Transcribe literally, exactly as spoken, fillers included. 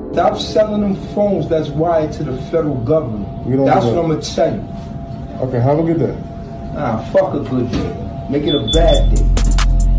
Stop selling them phones that's wired to the federal government. That's what I'm gonna tell you. Okay, have a good day. Nah, fuck a good day. Make it a bad day.